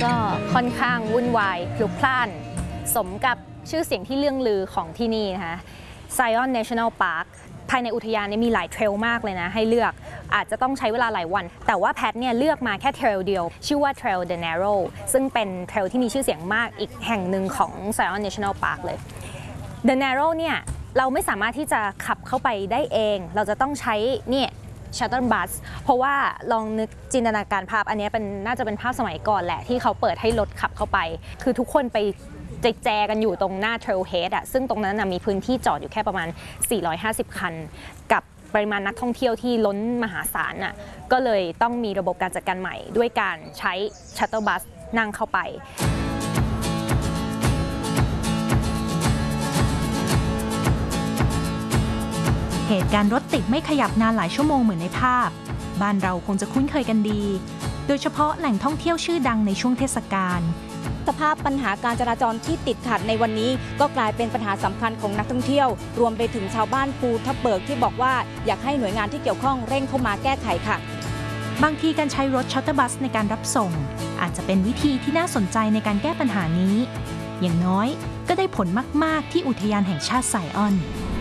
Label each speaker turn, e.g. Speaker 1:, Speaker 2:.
Speaker 1: ก็ค่อนข้างวุ่นวายพลุกพล่านสมกับชื่อเสียงที่เลื่องลือของที่นี่นะคะ Zion National Park ภายในอุทยานนี้มีหลายเทรลมากเลยนะให้เลือกอาจจะต้องใช้เวลาหลายวันแต่ว่าแพทเนี่ยเลือกมาแค่เทรลเดียวชื่อว่า Trail the Narrow ซึ่งเป็นเทรลที่มีชื่อเสียงมากอีกแห่งหนึ่งของ Zion National Park เลย The Narrow เนี่ยเราไม่สามารถที่จะขับเข้าไปได้เองเราจะต้องใช้เนี่ยชัตเติลบัสเพราะว่าลองนึกจินตนาการภาพอันนี้น่าจะเป็นภาพสมัยก่อนแหละที่เขาเปิดให้รถขับเข้าไปคือทุกคนไปแจกันอยู่ตรงหน้า Trailhead อ่ะซึ่งตรงนั้นมีพื้นที่จอดอยู่แค่ประมาณ450คันกับปริมาณนักท่องเที่ยวที่ล้นมหาศาลน่ะก็เลยต้องมีระบบการจัดการใหม่ด้วยการใช้ชัตเติลบัสนั่งเข้าไป
Speaker 2: เหตุการณ์รถติดไม่ขยับนานหลายชั่วโมงเหมือนในภาพบ้านเราคงจะคุ้นเคยกันดีโดยเฉพาะแหล่งท่องเที่ยวชื่อดังในช่วงเทศกาล
Speaker 3: สภาพปัญหาการจราจรที่ติดขัดในวันนี้ก็กลายเป็นปัญหาสำคัญของนักท่องเที่ยวรวมไปถึงชาวบ้านภูทับเบิกที่บอกว่าอยากให้หน่วยงานที่เกี่ยวข้องเร่งเข้ามาแก้ไขค่ะ
Speaker 2: บางทีการใช้รถชัตเตอร์บัสในการรับส่งอาจจะเป็นวิธีที่น่าสนใจในการแก้ปัญหานี้อย่างน้อยก็ได้ผลมากๆที่อุทยานแห่งชาติไซออน